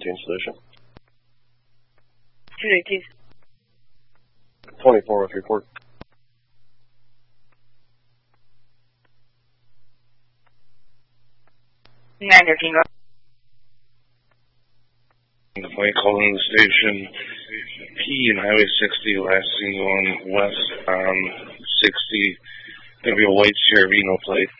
solution. 219. 24 with report. Nine 13, go. The flight calling the station P and Highway 60, last seen going west on 60. Gonna be a white CRV, no plate.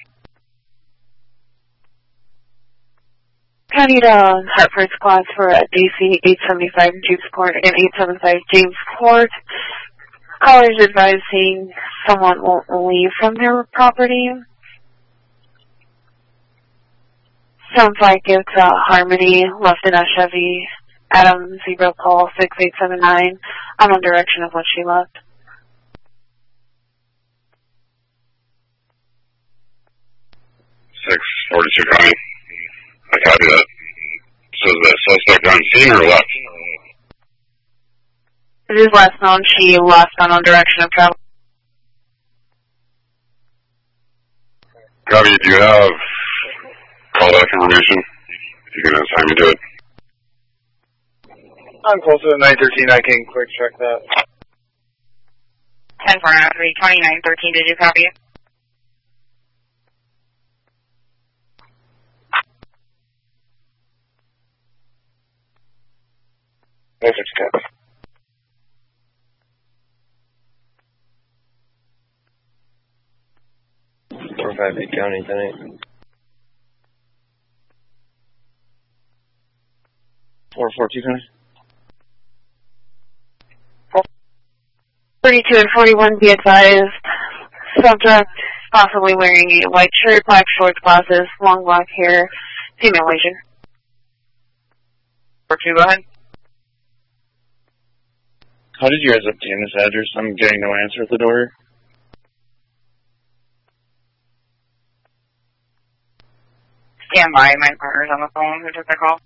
I need a Hartford's class for DC 875 James Court and 875 James Court. Callers advising someone won't leave from their property. Sounds like it's Harmony, left in a Chevy, Adam, zebra call 6879. I'm on direction of what she left. County. I copy that. So is the suspect on scene or left? It is last known she left on direction of travel. Copy, do you have callback information? If you can assign me to it. I'm close to the 913. I can quick check that. 10-4-3, 2913, did you copy it? Perfect, copy. Four 5-8 County, 10-8. 442 County. 32 and 41, be advised. Subject possibly wearing a white shirt, black shorts, glasses, long black hair, female Asian. 42, go ahead. How did you guys obtain this address? I'm getting no answer at the door. Stand by, my partner's on the phone. Who took the call?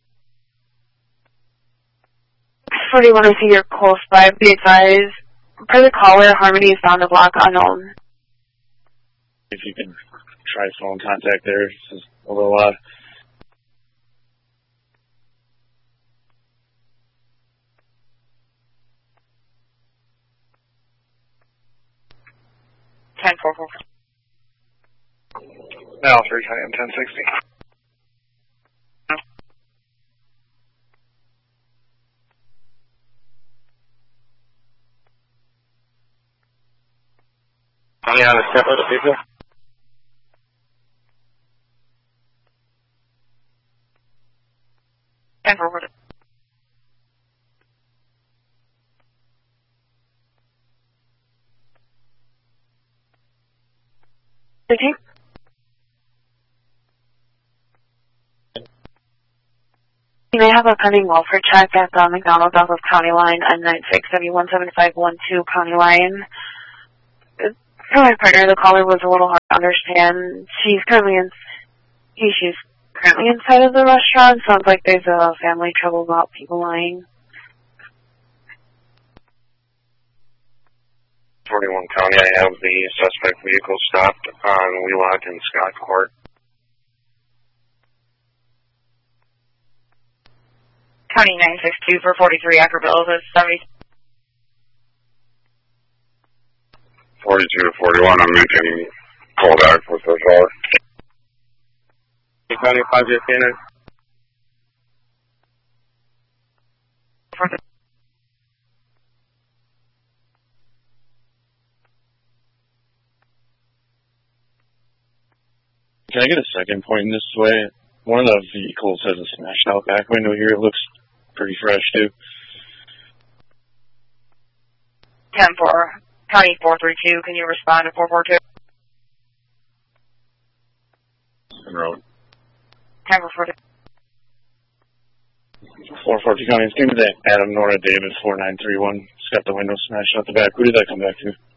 41, I see you're close by. Be advised. Per the caller, Harmony is found a block unknown. If you can try phone contact there, this is a little odd. Now 3 County, I'm 1060. County on a step of the people. And forward. Okay. I have a pending welfare check at the McDonald's off of County Line on 967-17512 County Line. For my partner, the caller was a little hard to understand. She's currently inside of the restaurant. Sounds like there's a family trouble about people lying. 41 County, I have the suspect vehicle stopped on Wheelock and Scott Court. County 962 for 43 Acre Bills is 70. 42 to 41, I'm making callback with the caller. County 5 Cannon. Can I get a second pointing this way? One of the vehicles has a smashed out back window here. It looks pretty fresh too. 10-4, County 432, can you respond to 442? En route. 10-442. 442 County, give me that Adam Nora Davis 4931. It's got the window smashed out the back. Who did that come back to?